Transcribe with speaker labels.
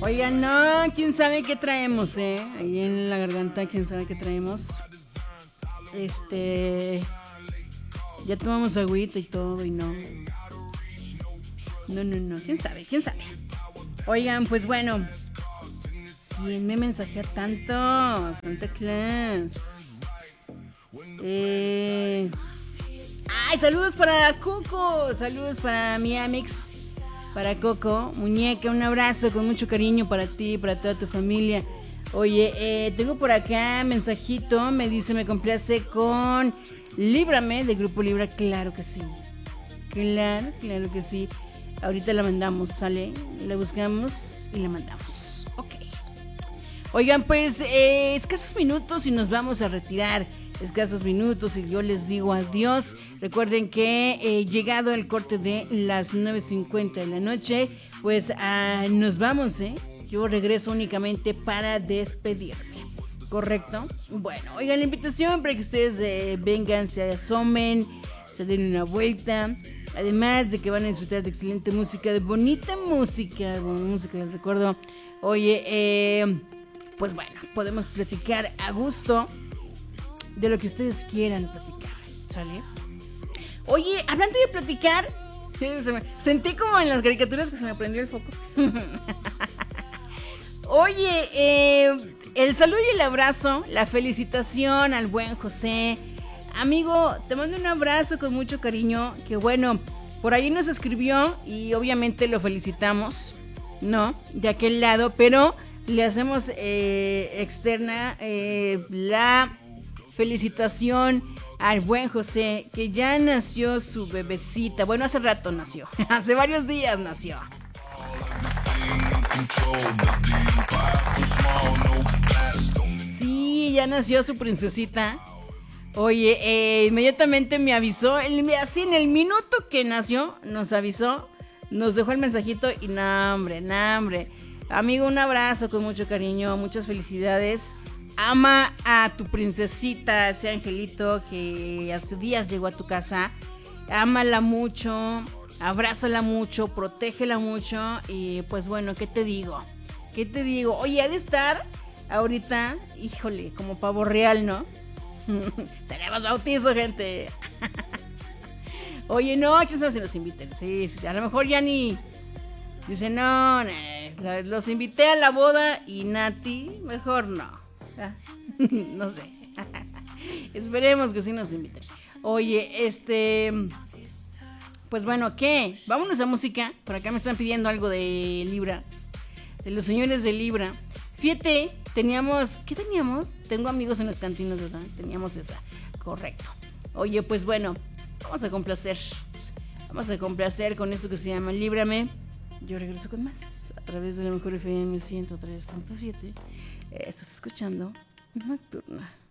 Speaker 1: Oigan, no, quién sabe qué traemos, ahí en la garganta, quién sabe qué traemos. Ya tomamos agüita y todo y no. No, quién sabe. Oigan, pues bueno, ¿quién me mensajea tanto? Santa Claus. Ay, saludos para Coco, saludos para mi Amix, para Coco, muñeca, un abrazo con mucho cariño para ti, para toda tu familia. Oye, tengo por acá mensajito, me dice, me complace con Líbrame de Grupo Libra. Claro que sí, claro que sí. Ahorita la mandamos, ¿sale? La buscamos y la mandamos. Ok. Oigan, pues escasos minutos y nos vamos a retirar. Escasos minutos y yo les digo adiós. Recuerden que llegado el corte de las 9:50 de la noche, pues nos vamos, Yo regreso únicamente para despedirme, ¿correcto? Bueno, oigan, la invitación para que ustedes vengan, se asomen, se den una vuelta. Además de que van a disfrutar de excelente música, de bonita música del recuerdo. Oye, pues bueno, podemos platicar a gusto de lo que ustedes quieran platicar, ¿sale? Oye, hablando de platicar, sentí como en las caricaturas que se me prendió el foco. Oye, el saludo y el abrazo, la felicitación al buen José. Amigo, te mando un abrazo con mucho cariño, que bueno, por ahí nos escribió y obviamente lo felicitamos, ¿no? De aquel lado, pero le hacemos externa la felicitación al buen José, que ya nació su bebecita. Bueno, hace rato nació, hace varios días nació. Sí, ya nació su princesita. Oye, inmediatamente me avisó, así en el minuto que nació, nos avisó, nos dejó el mensajito y no, hombre. Amigo, un abrazo con mucho cariño, muchas felicidades. Ama a tu princesita, ese angelito que hace días llegó a tu casa. Ámala mucho, abrázala mucho, protégela mucho y pues bueno, ¿qué te digo? Oye, ha de estar ahorita, híjole, como pavo real, ¿no? Tenemos bautizo, gente. Oye, no, quién sabe si nos inviten. Sí, a lo mejor ya ni. Dice, no, los invité a la boda y Nati, mejor no. No sé. Esperemos que sí nos inviten. Oye, pues bueno, ¿qué? Vámonos a música. Por acá me están pidiendo algo de Libra, de los señores de Libra. Fíjate, ¿qué teníamos? Tengo amigos en las cantinas, ¿verdad? Teníamos esa, correcto. Oye, pues bueno, vamos a complacer con esto que se llama Líbrame. Yo regreso con más a través de la mejor FM 103.7. Estás escuchando Nocturna.